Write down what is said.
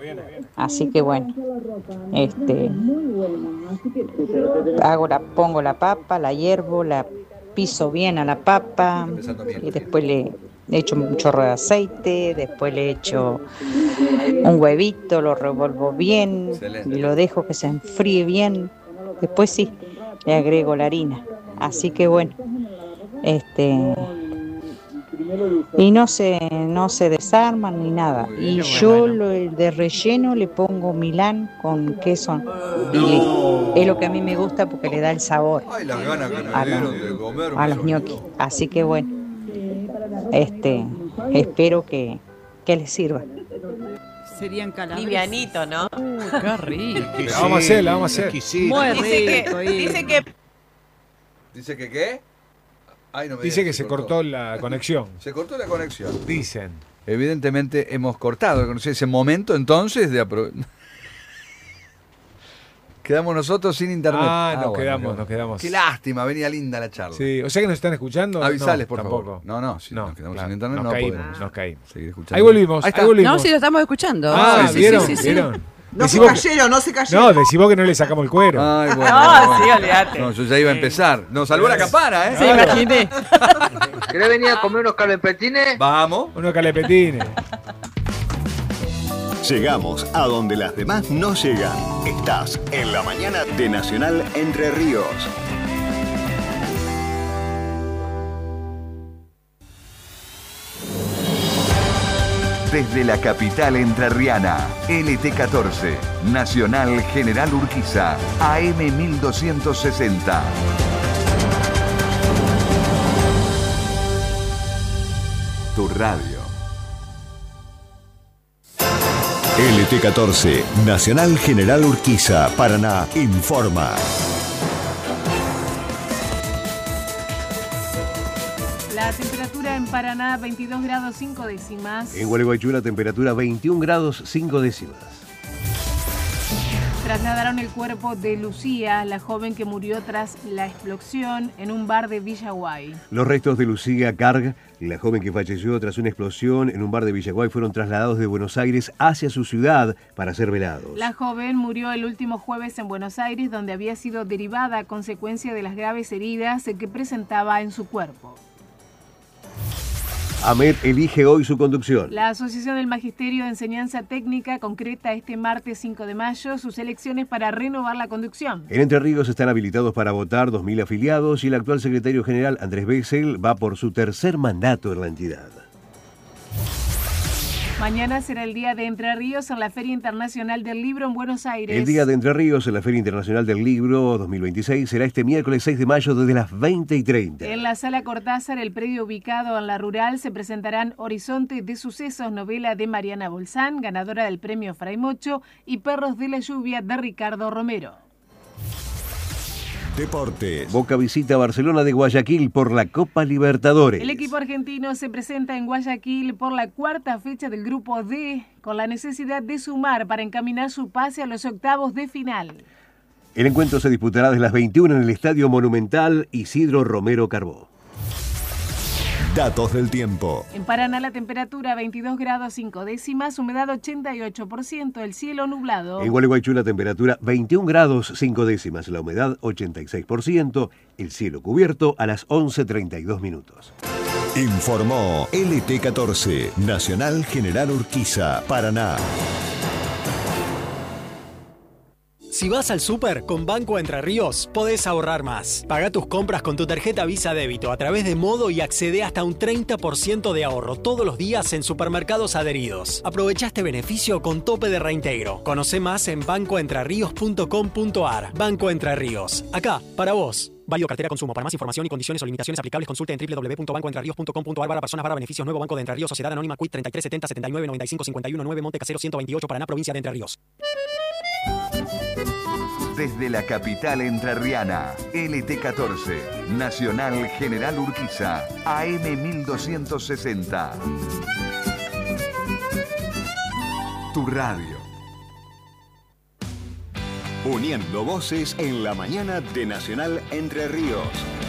Así que bueno, pongo la papa, la hiervo, la piso bien a la papa y después le echo un chorro de aceite, después le echo un huevito, lo revuelvo bien y lo dejo que se enfríe bien. Después sí, le agrego la harina. Así que bueno, y no se desarman ni nada. Y yo de relleno le pongo Milán con queso y listo. Es lo que a mí me gusta porque le da el sabor Ay, las ganas que me a dieron de comer. los ñoquis. Así que bueno, espero que les sirva. Serían calabres. Livianito, ¿no? Qué rico. La vamos a hacer. Muy rico. Dice que ¿qué? Ay, no me Dice que se cortó la conexión. Se cortó la conexión. Dicen. Evidentemente hemos cortado ese momento entonces de Quedamos nosotros sin internet. Nos quedamos. Qué lástima, venía linda la charla. Sí, o sea que nos están escuchando. Avisales, por tampoco. favor. No, si nos quedamos sin internet nos no caímos, podemos nos caímos. seguir escuchando. Ahí volvimos. No, sí, lo estamos escuchando. ¿Vieron? Sí. ¿Vieron? No se cayeron. No, decimos que no le sacamos el cuero. Ay, bueno. Sí, olvídate. No, yo ya iba a empezar. Nos salvó la campana, ¿eh? Sí, imaginé. ¿Querés venir a comer unos calepetines? Vamos. Unos calepetines. Llegamos a donde las demás no llegan. Estás en la mañana de Nacional Entre Ríos. Desde la capital entrerriana, LT14, Nacional General Urquiza, AM 1260. Tu radio. LT14, Nacional General Urquiza, Paraná, informa. La temperatura en Paraná, 22 grados 5 décimas. En Gualeguaychú la temperatura 21 grados 5 décimas. Trasladaron el cuerpo de Lucía, la joven que murió tras la explosión en un bar de Villaguay. Los restos de Lucía Carg, la joven que falleció tras una explosión en un bar de Villaguay, fueron trasladados de Buenos Aires hacia su ciudad para ser velados. La joven murió el último jueves en Buenos Aires, donde había sido derivada a consecuencia de las graves heridas que presentaba en su cuerpo. AMET elige hoy su conducción. La Asociación del Magisterio de Enseñanza Técnica concreta este martes 5 de mayo sus elecciones para renovar la conducción. En Entre Ríos están habilitados para votar 2.000 afiliados y el actual secretario general Andrés Bessel va por su tercer mandato en la entidad. Mañana será el Día de Entre Ríos en la Feria Internacional del Libro en Buenos Aires. El Día de Entre Ríos en la Feria Internacional del Libro 2026 será este miércoles 6 de mayo desde las 20:30. En la Sala Cortázar, el predio ubicado en La Rural, se presentarán Horizonte de Sucesos, novela de Mariana Bolsán, ganadora del premio Fray Mocho, y Perros de la Lluvia de Ricardo Romero. Deportes. Boca visita Barcelona de Guayaquil por la Copa Libertadores. El equipo argentino se presenta en Guayaquil por la cuarta fecha del Grupo D, con la necesidad de sumar para encaminar su pase a los octavos de final. El encuentro se disputará desde las 21 en el Estadio Monumental Isidro Romero Carbó. Datos del tiempo. En Paraná la temperatura 22 grados 5 décimas, humedad 88%, el cielo nublado. En Gualeguaychú la temperatura 21 grados 5 décimas, la humedad 86%, el cielo cubierto a las 11:32 minutos. Informó LT14, Nacional General Urquiza, Paraná. Si vas al súper, con Banco Entre Ríos podés ahorrar más. Paga tus compras con tu tarjeta Visa Débito a través de Modo y accede hasta un 30% de ahorro todos los días en supermercados adheridos. Aprovecha este beneficio con tope de reintegro. Conoce más en bancoentrerríos.com.ar. Banco Entre Ríos. Acá, para vos. Válido cartera consumo. Para más información y condiciones o limitaciones aplicables, consulte en www.bancoentrerríos.com.ar/personas/beneficios. Nuevo Banco de Entre Ríos, Sociedad Anónima, Quit 3370 79 95 51 9 Monte Casero 128, Paraná, provincia de Entre Ríos. Desde la capital entrerriana, LT14, Nacional General Urquiza, AM 1260. Tu radio. Uniendo voces en la mañana de Nacional Entre Ríos.